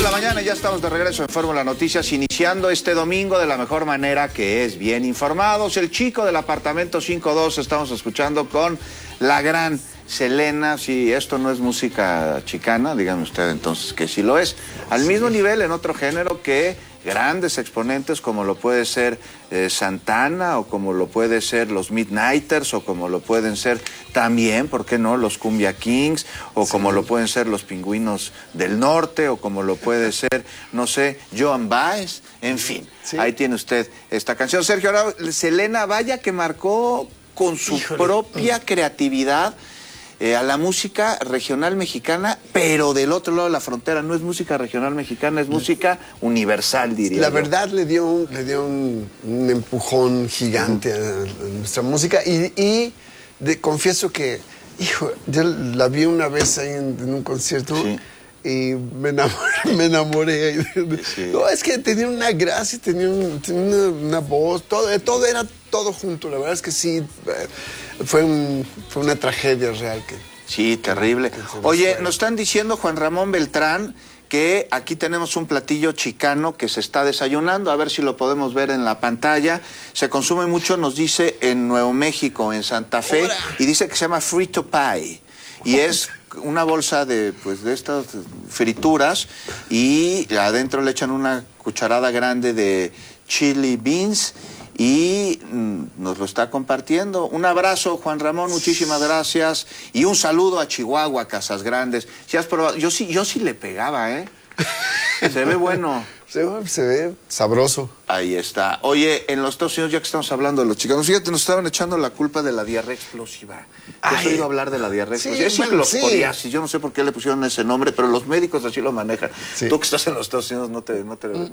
de la mañana, ya estamos de regreso en Fórmula Noticias, iniciando este domingo de la mejor manera, que es bien informados. El chico del apartamento 52 estamos escuchando con la gran Selena. Si esto no es música chicana, díganme usted entonces que sí lo es. Al mismo nivel, en otro género, que grandes exponentes como lo puede ser Santana, o como lo puede ser los Midnighters, o como lo pueden ser también, ¿por qué no?, los Cumbia Kings, o como lo pueden ser los Pingüinos del Norte, o como lo puede ser, no sé, Joan Baez, en fin. Ahí tiene usted esta canción. Sergio, ahora Selena, vaya que marcó con su propia creatividad a la música regional mexicana, pero del otro lado de la frontera. No es música regional mexicana, es música universal, diría La yo. verdad le dio un empujón gigante a nuestra música y confieso que, hijo, yo la vi una vez ahí en un concierto y me enamoré. No, es que tenía una gracia, tenía una voz, todo era todo junto. La verdad es que sí, fue una tragedia real. Sí, terrible. Oye, nos están diciendo, Juan Ramón Beltrán, que aquí tenemos un platillo chicano que se está desayunando, a ver si lo podemos ver en la pantalla. Se consume mucho, nos dice, en Nuevo México, en Santa Fe, y dice que se llama frito pie, y es una bolsa de estas frituras, y adentro le echan una cucharada grande de chili beans, y nos lo está compartiendo. Un abrazo, Juan Ramón, muchísimas gracias, y un saludo a Chihuahua, Casas Grandes. Si has probado, yo sí le pegaba, se ve bueno. Se ve sabroso. Ahí está. Oye, en los Estados Unidos, ya que estamos hablando de los chicanos, fíjate, nos estaban echando la culpa de la diarrea explosiva. ¿Has oído hablar de la diarrea explosiva? Es ciclosporiasis, yo no sé por qué le pusieron ese nombre, pero los médicos así lo manejan. Tú que estás en los Estados Unidos, no te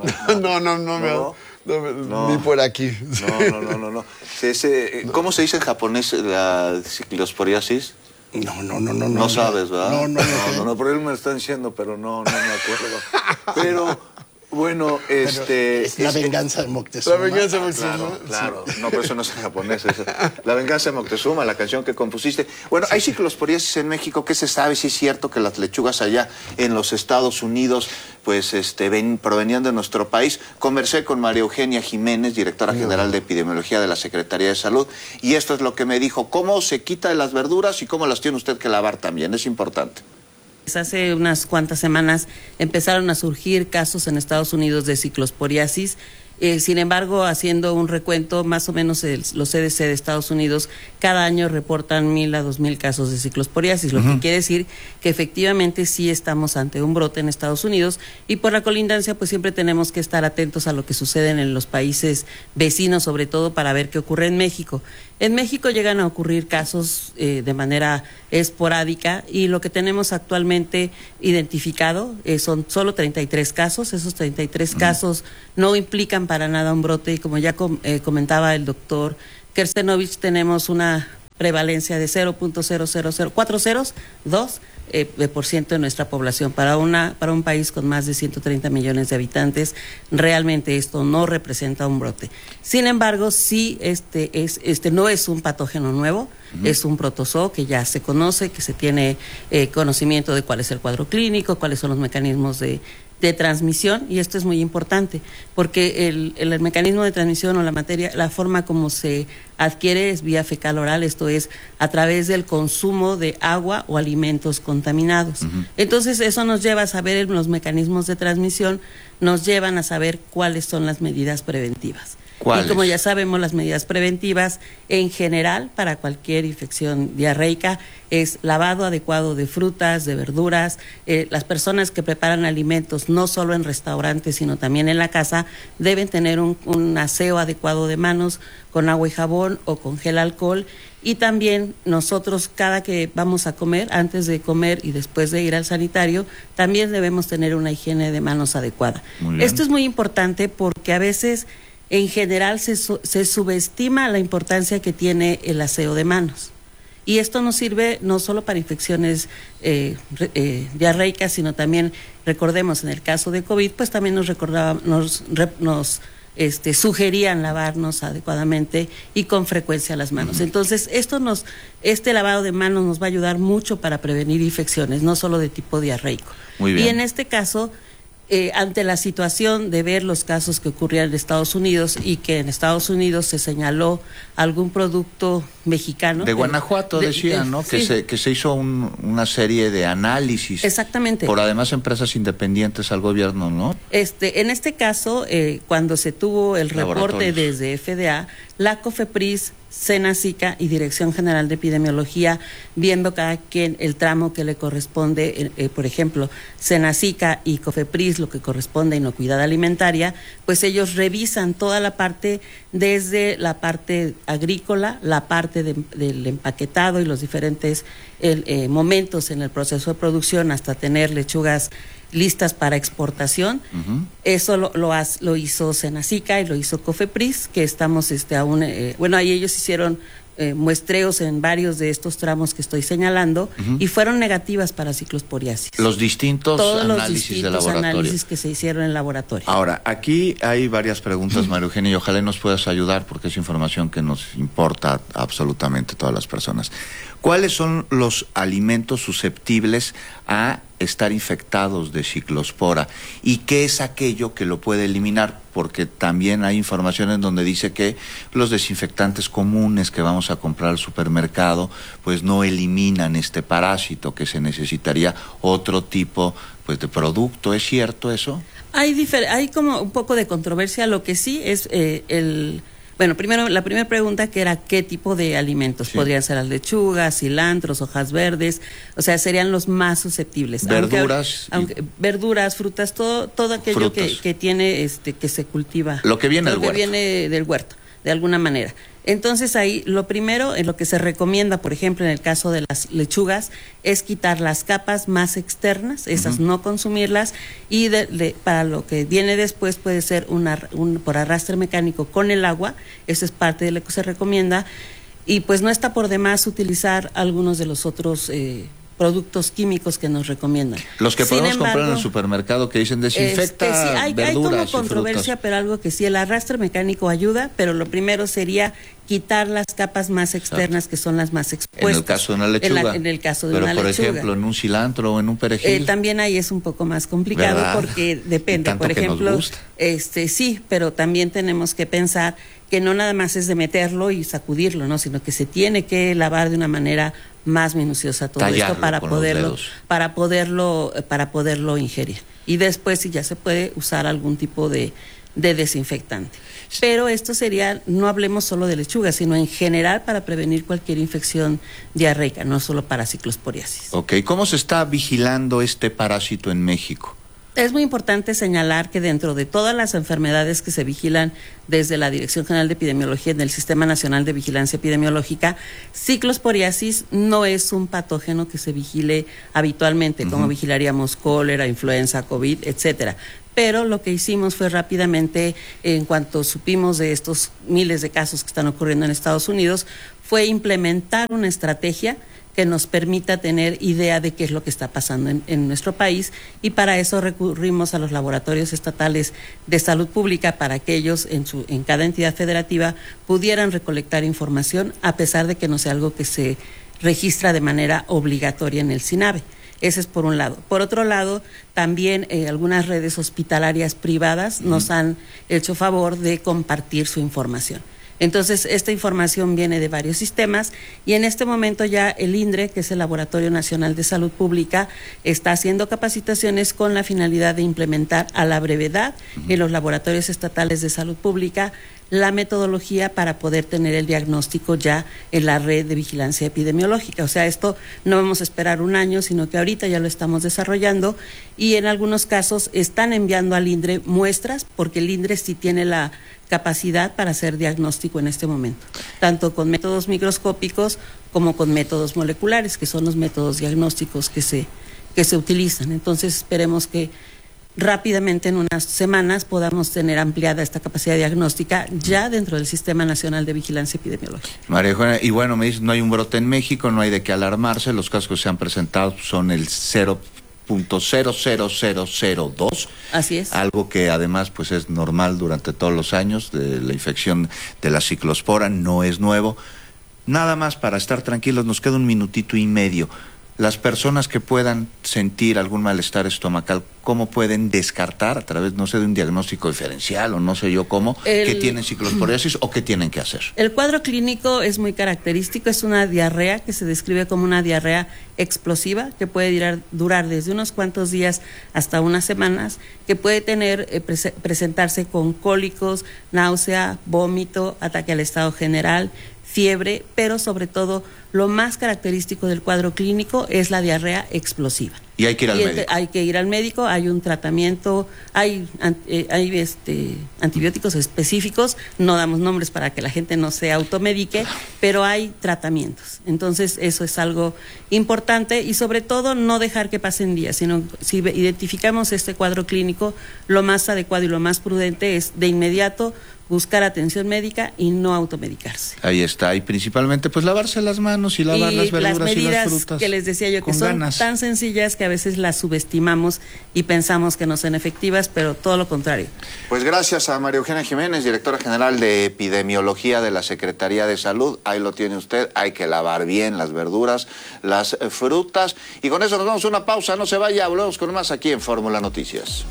ni por aquí. No. ¿Cómo se dice en japonés la ciclosporiasis? No sabes, ¿verdad? No, por él me lo están diciendo, pero no me acuerdo. Pero bueno, es la venganza de Moctezuma. La venganza de Moctezuma. Claro. No, pero eso no es en japonés. La venganza de Moctezuma, la canción que compusiste. Bueno, hay ciclosporiasis en México. ¿Qué se sabe? Si es cierto que las lechugas allá en los Estados Unidos, provenían de nuestro país. Conversé con María Eugenia Jiménez, directora general de Epidemiología de la Secretaría de Salud, y esto es lo que me dijo: cómo se quita de las verduras y cómo las tiene usted que lavar también. Es importante. Hace unas cuantas semanas empezaron a surgir casos en Estados Unidos de ciclosporiasis. Sin embargo, haciendo un recuento, más o menos los CDC de Estados Unidos cada año reportan 1,000 a 2,000 casos de ciclosporiasis, lo que quiere decir que efectivamente sí estamos ante un brote en Estados Unidos, y por la colindancia pues siempre tenemos que estar atentos a lo que sucede en los países vecinos, sobre todo para ver qué ocurre en México. En México llegan a ocurrir casos de manera esporádica, y lo que tenemos actualmente identificado son solo 33 casos. Esos 33 casos no implican para nada un brote, y como ya comentaba el doctor Kerstenovich, tenemos una prevalencia de 0.00042% de nuestra población. Para un país con más de 130 millones de habitantes, realmente esto no representa un brote. Sin embargo, sí, no es un patógeno nuevo, es un protozoo que ya se conoce, que se tiene conocimiento de cuál es el cuadro clínico, cuáles son los mecanismos de transmisión, y esto es muy importante porque el mecanismo de transmisión o la forma como se adquiere es vía fecal oral, esto es a través del consumo de agua o alimentos contaminados. Entonces eso nos lleva a saber los mecanismos de transmisión, nos llevan a saber cuáles son las medidas preventivas. ¿Cuáles? Y como ya sabemos, las medidas preventivas en general para cualquier infección diarreica es lavado adecuado de frutas, de verduras. Las personas que preparan alimentos, no solo en restaurantes, sino también en la casa, deben tener un aseo adecuado de manos con agua y jabón o con gel alcohol. Y también nosotros, cada que vamos a comer, antes de comer y después de ir al sanitario, también debemos tener una higiene de manos adecuada. Esto es muy importante porque a veces, en general, se subestima la importancia que tiene el aseo de manos. Y esto nos sirve no solo para infecciones diarreicas, sino también, recordemos, en el caso de COVID, pues también nos sugerían lavarnos adecuadamente y con frecuencia las manos. Entonces, este lavado de manos nos va a ayudar mucho para prevenir infecciones, no solo de tipo diarreico. Muy bien. Y en este caso, ante la situación de ver los casos que ocurrían en Estados Unidos y que en Estados Unidos se señaló algún producto mexicano. De Guanajuato decían, ¿no? Sí. Que se hizo una serie de análisis. Exactamente. Por además empresas independientes al gobierno, ¿no? En este caso, cuando se tuvo el reporte desde FDA, la COFEPRIS, Senacica y Dirección General de Epidemiología, viendo cada quien el tramo que le corresponde, por ejemplo, Senacica y COFEPRIS, lo que corresponde a inocuidad alimentaria, pues ellos revisan toda la parte, desde la parte agrícola, la parte del empaquetado y los diferentes momentos en el proceso de producción, hasta tener lechugas listas para exportación. Eso lo hizo Senacica y lo hizo COFEPRIS, que estamos aún, ahí ellos hicieron muestreos en varios de estos tramos que estoy señalando, y fueron negativas para ciclosporiasis. Los distintos Todos análisis los distintos de laboratorio. análisis que se hicieron en laboratorio. Ahora, aquí hay varias preguntas, María Eugenia, y ojalá nos puedas ayudar porque es información que nos importa absolutamente a todas las personas. ¿Cuáles son los alimentos susceptibles a estar infectados de ciclospora? ¿Y qué es aquello que lo puede eliminar? Porque también hay información en donde dice que los desinfectantes comunes que vamos a comprar al supermercado pues no eliminan este parásito, que se necesitaría otro tipo pues de producto. ¿Es cierto eso? Hay como un poco de controversia. Lo que sí es primero, la primera pregunta, que era qué tipo de alimentos. Sí. Podrían ser las lechugas, cilantros, hojas verdes, o sea, serían los más susceptibles. Verduras. Verduras, frutas, todo aquello que tiene, que se cultiva. Lo que viene del huerto. Lo que viene del huerto, de alguna manera. Entonces ahí, lo primero, en lo que se recomienda, por ejemplo, en el caso de las lechugas, es quitar las capas más externas, esas no consumirlas, y para lo que viene después puede ser por arrastre mecánico con el agua. Eso es parte de lo que se recomienda, y pues no está por demás utilizar algunos de los otros productos químicos que nos recomiendan. Los que podemos comprar en el supermercado, que dicen desinfecta hay verduras como controversia, pero algo que sí, el arrastre mecánico ayuda, pero lo primero sería quitar las capas más externas, que son las más expuestas. En el caso de una lechuga. En el caso de una lechuga. Pero, por ejemplo, en un cilantro o en un perejil. También ahí es un poco más complicado, ¿verdad? Porque depende. Por ejemplo, sí, pero también tenemos que pensar que no nada más es de meterlo y sacudirlo, ¿no? Sino que se tiene que lavar de una manera más minuciosa todo esto para poderlo ingerir. Y después sí ya se puede usar algún tipo de desinfectante. Pero esto sería, no hablemos solo de lechuga, sino en general para prevenir cualquier infección diarreica, no solo para ciclosporiasis. Ok, ¿cómo se está vigilando este parásito en México? Es muy importante señalar que dentro de todas las enfermedades que se vigilan desde la Dirección General de Epidemiología en el Sistema Nacional de Vigilancia Epidemiológica, ciclosporiasis no es un patógeno que se vigile habitualmente, como vigilaríamos cólera, influenza, COVID, etcétera. Pero lo que hicimos fue rápidamente, en cuanto supimos de estos miles de casos que están ocurriendo en Estados Unidos, fue implementar una estrategia que nos permita tener idea de qué es lo que está pasando en nuestro país, y para eso recurrimos a los laboratorios estatales de salud pública para que ellos en cada entidad federativa pudieran recolectar información, a pesar de que no sea algo que se registra de manera obligatoria en el SINAVE. Ese es por un lado. Por otro lado, también algunas redes hospitalarias privadas nos han hecho favor de compartir su información. Entonces, esta información viene de varios sistemas, y en este momento ya el INDRE, que es el Laboratorio Nacional de Salud Pública, está haciendo capacitaciones con la finalidad de implementar a la brevedad en los laboratorios estatales de salud pública la metodología para poder tener el diagnóstico ya en la red de vigilancia epidemiológica. O sea, esto no vamos a esperar un año, sino que ahorita ya lo estamos desarrollando, y en algunos casos están enviando al INDRE muestras, porque el INDRE sí tiene la capacidad para hacer diagnóstico en este momento, tanto con métodos microscópicos como con métodos moleculares, que son los métodos diagnósticos que se utilizan. Entonces esperemos que rápidamente, en unas semanas, podamos tener ampliada esta capacidad diagnóstica ya dentro del Sistema Nacional de Vigilancia Epidemiológica. María Eugenia, y bueno, me dice, no hay un brote en México, no hay de qué alarmarse, los casos que se han presentado son el 0.00002. Así es. Algo que además pues es normal durante todos los años, de la infección de la ciclospora, no es nuevo. Nada más para estar tranquilos, nos queda un minutito y medio. las personas que puedan sentir algún malestar estomacal, ¿cómo pueden descartar a través, no sé, de un diagnóstico diferencial o no sé yo cómo, que tienen ciclosporiasis o qué tienen que hacer? El cuadro clínico es muy característico, es una diarrea que se describe como una diarrea explosiva que puede durar desde unos cuantos días hasta unas semanas, que puede presentarse con cólicos, náusea, vómito, ataque al estado general, fiebre, pero sobre todo lo más característico del cuadro clínico es la diarrea explosiva. Y hay que ir al médico. Hay que ir al médico, hay un tratamiento, hay antibióticos específicos, no damos nombres para que la gente no se automedique, pero hay tratamientos. Entonces eso es algo importante y sobre todo no dejar que pasen días, sino si identificamos este cuadro clínico, lo más adecuado y lo más prudente es de inmediato buscar atención médica y no automedicarse. Ahí está, y principalmente pues lavarse las manos y lavar las verduras y las frutas. Que les decía yo que son tan sencillas que a veces las subestimamos y pensamos que no son efectivas, pero todo lo contrario. Pues gracias a María Eugenia Jiménez, directora general de Epidemiología de la Secretaría de Salud. Ahí lo tiene usted, hay que lavar bien las verduras, las frutas. Y con eso nos vamos a una pausa, no se vaya, volvemos con más aquí en Fórmula Noticias.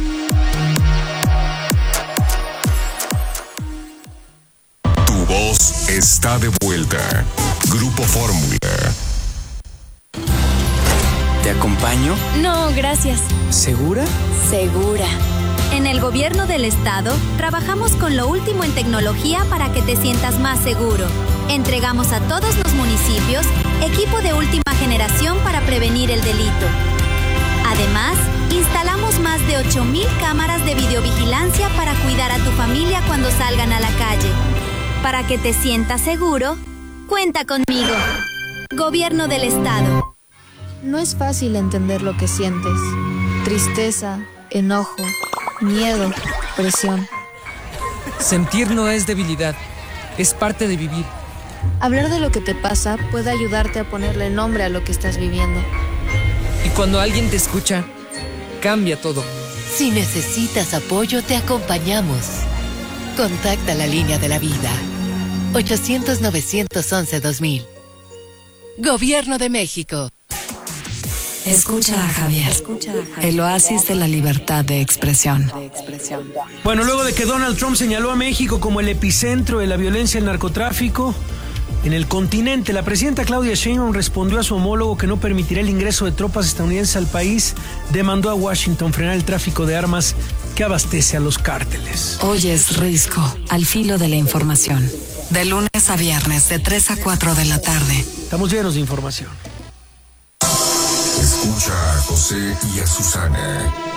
Voz está de vuelta. Grupo Fórmula. ¿Te acompaño? No, gracias. ¿Segura? Segura. En el gobierno del estado, trabajamos con lo último en tecnología para que te sientas más seguro. Entregamos a todos los municipios equipo de última generación para prevenir el delito. Además, instalamos más de 8,000 cámaras de videovigilancia para cuidar a tu familia cuando salgan a la calle. Para que te sientas seguro, cuenta conmigo. Gobierno del Estado. No es fácil entender lo que sientes. Tristeza, enojo, miedo, presión. Sentir no es debilidad, es parte de vivir. Hablar de lo que te pasa puede ayudarte a ponerle nombre a lo que estás viviendo. Y cuando alguien te escucha, cambia todo. Si necesitas apoyo, te acompañamos. Contacta la línea de la vida. 800-911-2000. Gobierno de México. Escucha a Javier. El oasis de la libertad de expresión. Bueno, luego de que Donald Trump señaló a México como el epicentro de la violencia y el narcotráfico en el continente, la presidenta Claudia Sheinbaum respondió a su homólogo que no permitirá el ingreso de tropas estadounidenses al país. Demandó a Washington frenar el tráfico de armas que abastece a los cárteles. Hoy es Risco, al filo de la información. De lunes a viernes, de 3 a 4 de la tarde. Estamos llenos de información. Escucha a José y a Susana.